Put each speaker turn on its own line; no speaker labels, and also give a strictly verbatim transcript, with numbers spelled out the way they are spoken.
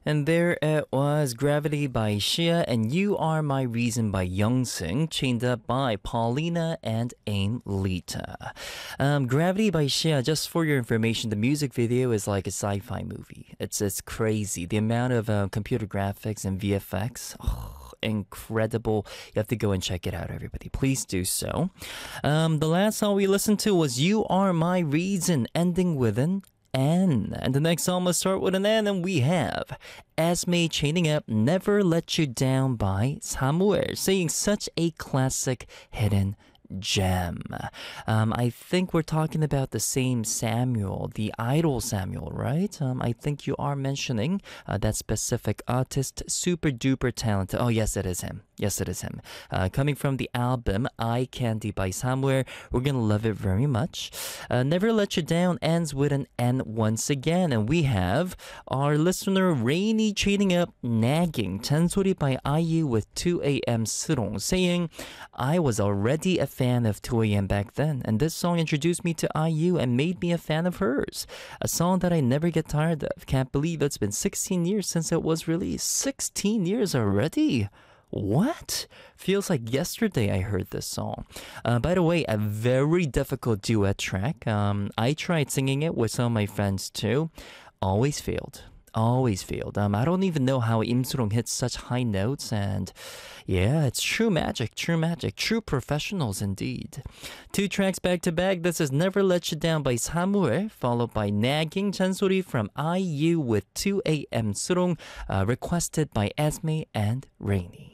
And there it was, Gravity by Shia and You Are My Reason by Youngsung, chained up by Paulina and Aim Lita. Um, Gravity by Shia, just for your information, the music video is like a sci-fi movie. It's it's crazy. The amount of uh, computer graphics and V F X. Oh, incredible. You have to go and check it out, everybody. Please do so. Um, the last song we listened to was You Are My Reason, ending with an N. And the next song must start with an N, and we have Esme chaining up Never Let You Down by Samuel, saying such a classic hidden gem. Um, I think we're talking about the same Samuel, the idol Samuel, right? Um, I think you are mentioning uh, that specific artist, super duper talented. Oh, yes, it is him. Yes, it is him. Uh, coming from the album Eye Candy by Samuel, we're gonna love it very much. Uh, Never Let You Down ends with an N once again, and we have our listener Rainy chaining up Nagging 잔소리 by I U with two A M 스롱, saying, I was already a fan of two A M back then, and this song introduced me to I U and made me a fan of hers. A song that I never get tired of. Can't believe it's been sixteen years since it was released. sixteen years already? What? Feels like yesterday I heard this song. Uh, by the way, a very difficult duet track. Um, I tried singing it with some of my friends too. Always failed. Always failed. Um, I don't even know how Im Surong hits such high notes, and yeah, it's true magic, true magic, true professionals indeed. Two tracks back to back. This is Never Let You Down by Samuel, followed by Nagging 잔소리 from I U with two A M Surong, uh, requested by Esme and Rainy.